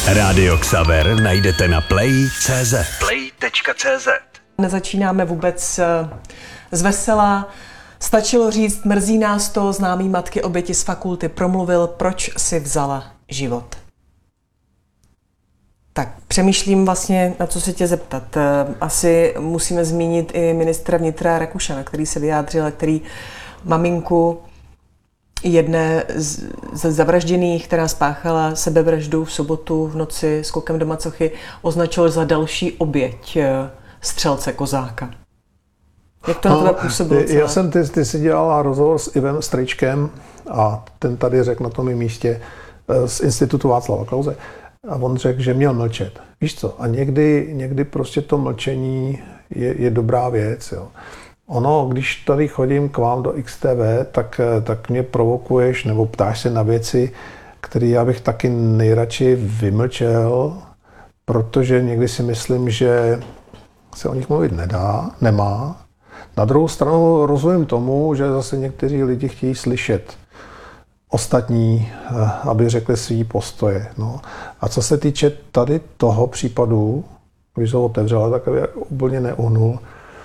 Rádio Xaver najdete na play.cz. Play.cz. Nezačínáme vůbec z vesela. Stačilo říct, mrzí nás to, známý matky oběti z fakulty promluvil, proč si vzala život. Tak přemýšlím vlastně, na co se tě zeptat. Asi musíme zmínit i ministra vnitra Rakušana, který se vyjádřil, který maminku jedné ze zavražděných, která spáchala sebevraždu v sobotu v noci skokem do macochy, označil za další oběť střelce Kozáka. Jak to na tebe působilo celé? Ty jsi dělala rozhovor s Ivem Strejčkem a ten tady řekl na tom místě z Institutu Václava Klause a on řekl, že měl mlčet. Víš co? A někdy prostě to mlčení je dobrá věc. Jo. Ono, když tady chodím k vám do XTV, tak mě provokuješ nebo ptáš se na věci, které já bych taky nejradši vymlčel, protože někdy si myslím, že se o nich mluvit nemá. Na druhou stranu rozumím tomu, že zase někteří lidi chtějí slyšet ostatní, aby řekli svý postoje. No. A co se týče tady toho případu, když se otevřela, tak aby úplně neuhnul.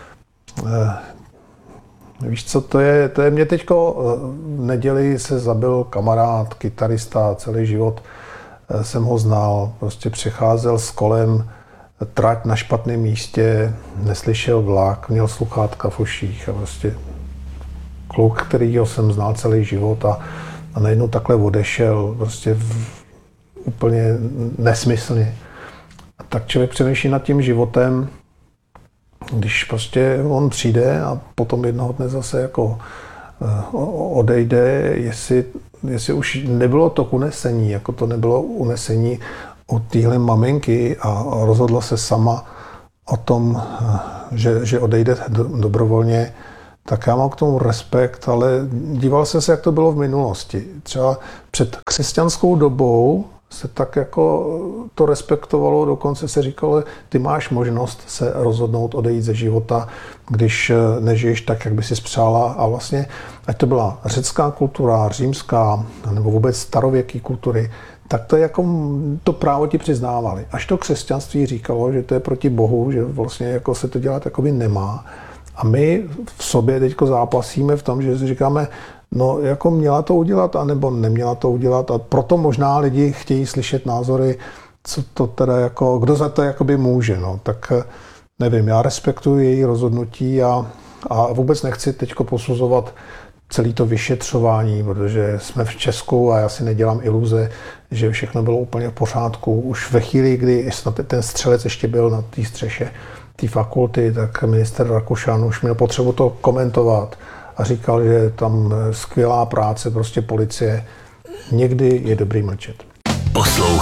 Víš co, to je mě teďko v neděli se zabil kamarád, kytarista, celý život jsem ho znal, prostě přecházel s kolem trať na špatném místě, neslyšel vlak, měl sluchátka v uších a prostě kluk, kterýho jsem znal celý život a najednou takhle odešel prostě úplně nesmyslně. A tak člověk přemýšlí nad tím životem, když prostě on přijde a potom jednoho dne zase jako odejde, jestli už nebylo to unesení, jako to nebylo unesení od téhle maminky a rozhodla se sama o tom, že odejde dobrovolně, tak já mám k tomu respekt, ale díval jsem se, jak to bylo v minulosti. Třeba před křesťanskou dobou se tak jako to respektovalo, dokonce se říkalo, ty máš možnost se rozhodnout odejít ze života, když nežiješ tak, jak by si přála. A vlastně, ať to byla řecká kultura, římská, nebo vůbec starověké kultury, tak to jako to právo ti přiznávali. Až to křesťanství říkalo, že to je proti Bohu, že vlastně jako se to dělat jakoby nemá. A my v sobě teďko zápasíme v tom, že si říkáme, no jako měla to udělat, anebo neměla to udělat a proto možná lidi chtějí slyšet názory, co to teda jako, kdo za to jakoby může, no. Tak nevím, já respektuji její rozhodnutí a vůbec nechci teďko posuzovat celé to vyšetřování, protože jsme v Česku a já si nedělám iluze, že všechno bylo úplně v pořádku. Už ve chvíli, kdy ten střelec ještě byl na té střeše té fakulty, tak minister Rakušan už měl potřebu to komentovat a říkal, že tam skvělá práce prostě policie. Někdy je dobrý mlčet.